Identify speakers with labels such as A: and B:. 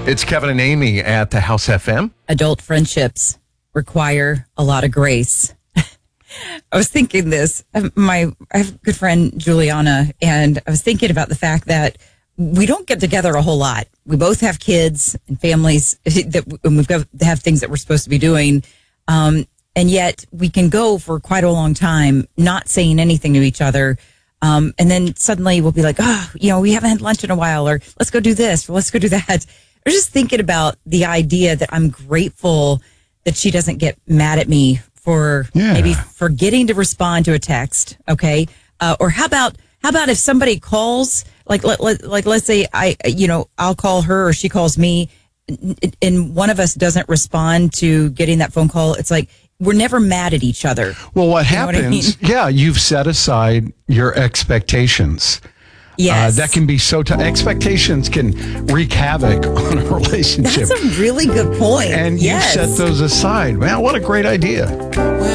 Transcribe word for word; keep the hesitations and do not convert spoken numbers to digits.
A: It's Kevin and Amy at the House F M.
B: Adult friendships require a lot of grace. I was thinking this. My I have a good friend, Juliana, and I was thinking about the fact that we don't get together a whole lot. We both have kids and families that and we've got to have things that we're supposed to be doing. Um, and yet we can go for quite a long time not saying anything to each other. Um, and then suddenly we'll be like, oh, you know, we haven't had lunch in a while, or let's go do this, or let's go do that. I was just thinking about the idea that I'm grateful that she doesn't get mad at me for
A: Yeah.
B: maybe forgetting to respond to a text. Okay. Uh, or how about, how about if somebody calls, like, let, let, like, let's say I, you know, I'll call her or she calls me and one of us doesn't respond to getting that phone call. It's like, we're never mad at each other.
A: Well, what
B: You know what I
A: happens,
B: mean?
A: yeah, you've set aside your expectations.
B: Yes.
A: Uh, that can be so tough. Expectations can wreak havoc on a relationship.
B: That's a really good point.
A: and
B: yes.
A: you set those aside. Man, what a great idea.